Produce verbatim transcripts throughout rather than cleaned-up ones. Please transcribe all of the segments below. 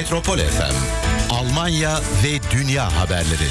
Metropol F M, Almanya ve dünya haberleri.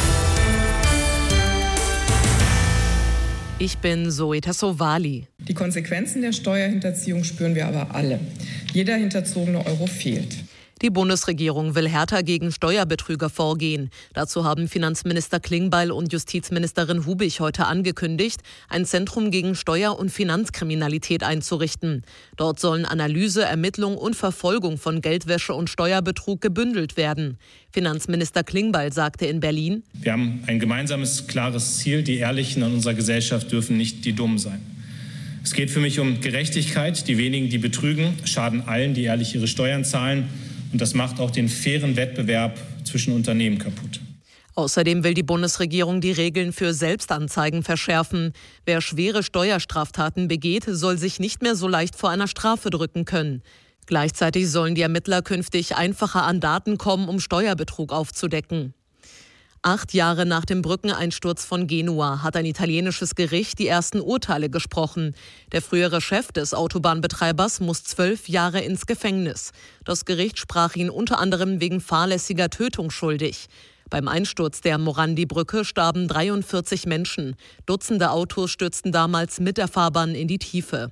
Ich bin Zoe Tassovali. Die Konsequenzen der Steuerhinterziehung spüren wir aber alle. Jeder hinterzogene Euro fehlt. Die Bundesregierung will härter gegen Steuerbetrüger vorgehen. Dazu haben Finanzminister Klingbeil und Justizministerin Hubich heute angekündigt, ein Zentrum gegen Steuer- und Finanzkriminalität einzurichten. Dort sollen Analyse, Ermittlung und Verfolgung von Geldwäsche und Steuerbetrug gebündelt werden. Finanzminister Klingbeil sagte in Berlin: Wir haben ein gemeinsames, klares Ziel. Die Ehrlichen in unserer Gesellschaft dürfen nicht die Dummen sein. Es geht für mich um Gerechtigkeit. Die wenigen, die betrügen, schaden allen, die ehrlich ihre Steuern zahlen. Und das macht auch den fairen Wettbewerb zwischen Unternehmen kaputt. Außerdem will die Bundesregierung die Regeln für Selbstanzeigen verschärfen. Wer schwere Steuerstraftaten begeht, soll sich nicht mehr so leicht vor einer Strafe drücken können. Gleichzeitig sollen die Ermittler künftig einfacher an Daten kommen, um Steuerbetrug aufzudecken. Acht Jahre nach dem Brückeneinsturz von Genua hat ein italienisches Gericht die ersten Urteile gesprochen. Der frühere Chef des Autobahnbetreibers muss zwölf Jahre ins Gefängnis. Das Gericht sprach ihn unter anderem wegen fahrlässiger Tötung schuldig. Beim Einsturz der Morandi-Brücke starben dreiundvierzig Menschen. Dutzende Autos stürzten damals mit der Fahrbahn in die Tiefe.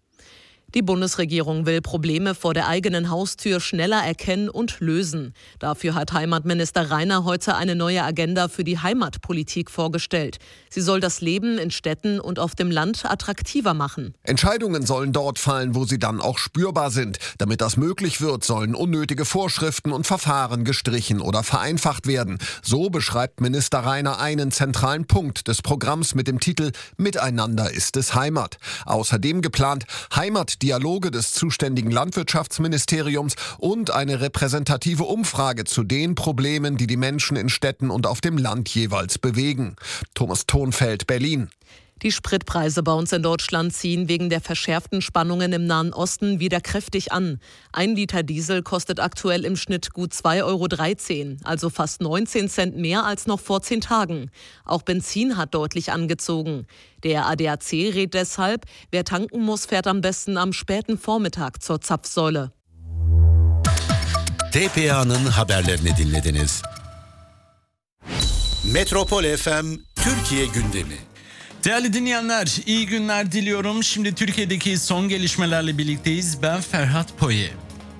Die Bundesregierung will Probleme vor der eigenen Haustür schneller erkennen und lösen. Dafür hat Heimatminister Rainer heute eine neue Agenda für die Heimatpolitik vorgestellt. Sie soll das Leben in Städten und auf dem Land attraktiver machen. Entscheidungen sollen dort fallen, wo sie dann auch spürbar sind. Damit das möglich wird, sollen unnötige Vorschriften und Verfahren gestrichen oder vereinfacht werden. So beschreibt Minister Rainer einen zentralen Punkt des Programms mit dem Titel Miteinander ist es Heimat. Außerdem geplant Heimat Dialoge des zuständigen Landwirtschaftsministeriums und eine repräsentative Umfrage zu den Problemen, die die Menschen in Städten und auf dem Land jeweils bewegen. Thomas Thonfeld, Berlin. Die Spritpreise bei uns in Deutschland ziehen wegen der verschärften Spannungen im Nahen Osten wieder kräftig an. Ein Liter Diesel kostet aktuell im Schnitt gut zwei Euro dreizehn, also fast neunzehn Cent mehr als noch vor zehn Tagen. Auch Benzin hat deutlich angezogen. Der A D A C rät deshalb, wer tanken muss, fährt am besten am späten Vormittag zur Zapfsäule. T P A'nın haberlerini dinlediniz. Metropol F M Türkiye gündemi. Değerli dinleyenler, iyi günler diliyorum. Şimdi Türkiye'deki son gelişmelerle birlikteyiz. Ben Ferhat Poye.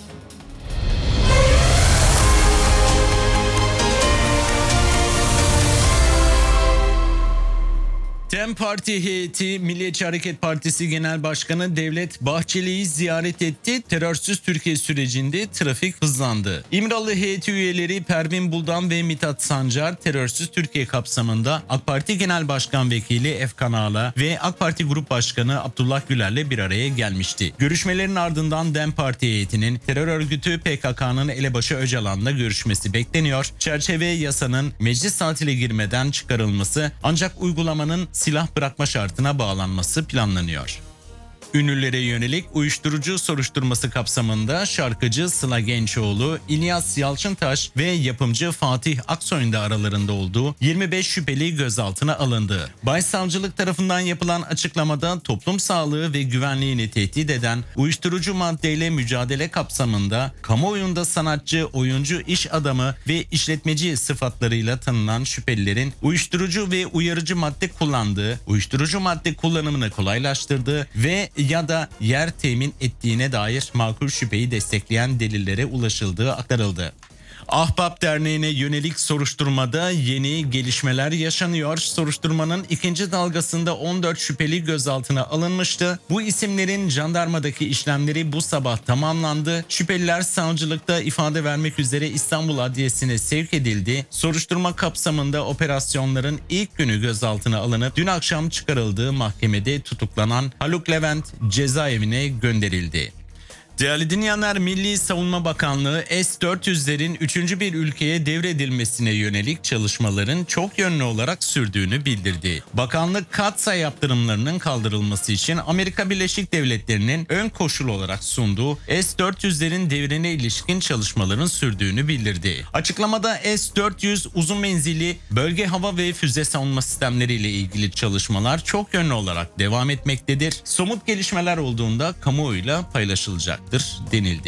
DEM Parti heyeti Milliyetçi Hareket Partisi Genel Başkanı Devlet Bahçeli'yi ziyaret etti. Terörsüz Türkiye sürecinde trafik hızlandı. İmralı heyeti üyeleri Pervin Buldan ve Mithat Sancar terörsüz Türkiye kapsamında AK Parti Genel Başkan Vekili Efkan Ağa'la ve AK Parti Grup Başkanı Abdullah Güler'le bir araya gelmişti. Görüşmelerin ardından DEM Parti heyetinin terör örgütü P K K'nın elebaşı Öcalan'la görüşmesi bekleniyor. Çerçeve yasanın meclis tatile girmeden çıkarılması ancak uygulamanın silah bırakma şartına bağlanması planlanıyor. Ünlülere yönelik uyuşturucu soruşturması kapsamında şarkıcı Sıla Gençoğlu, İlyas Yalçıntaş ve yapımcı Fatih Aksoy'un da aralarında olduğu yirmi beş şüpheli gözaltına alındı. Başsavcılık tarafından yapılan açıklamada toplum sağlığı ve güvenliğini tehdit eden uyuşturucu maddeyle mücadele kapsamında kamuoyunda sanatçı, oyuncu, iş adamı ve işletmeci sıfatlarıyla tanınan şüphelilerin uyuşturucu ve uyarıcı madde kullandığı, uyuşturucu madde kullanımını kolaylaştırdığı ve ya da yer temin ettiğine dair makul şüpheyi destekleyen delillere ulaşıldığı aktarıldı. Ahbap Derneği'ne yönelik soruşturmada yeni gelişmeler yaşanıyor. Soruşturmanın ikinci dalgasında on dört şüpheli gözaltına alınmıştı. Bu isimlerin jandarmadaki işlemleri bu sabah tamamlandı. Şüpheliler savcılıkta ifade vermek üzere İstanbul Adliyesi'ne sevk edildi. Soruşturma kapsamında operasyonların ilk günü gözaltına alınıp dün akşam çıkarıldığı mahkemede tutuklanan Haluk Levent cezaevine gönderildi. Değerli dinleyenler, Milli Savunma Bakanlığı S dört yüzlerin üçüncü bir ülkeye devredilmesine yönelik çalışmaların çok yönlü olarak sürdüğünü bildirdi. Bakanlık Katsa yaptırımlarının kaldırılması için Amerika Birleşik Devletleri'nin ön koşul olarak sunduğu S dört yüzlerin devrine ilişkin çalışmaların sürdüğünü bildirdi. Açıklamada S dört yüz uzun menzilli bölge hava ve füze savunma sistemleri ile ilgili çalışmalar çok yönlü olarak devam etmektedir. Somut gelişmeler olduğunda kamuoyuyla paylaşılacak denildi.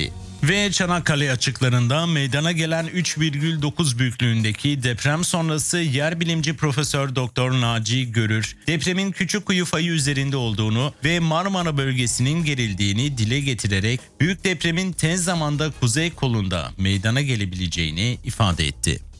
Ve Çanakkale açıklarında meydana gelen üç virgül dokuz büyüklüğündeki deprem sonrası yer bilimci Profesör Doktor Naci Görür, depremin Küçükkuyu fayı üzerinde olduğunu ve Marmara bölgesinin gerildiğini dile getirerek büyük depremin tez zamanda kuzey kolunda meydana gelebileceğini ifade etti.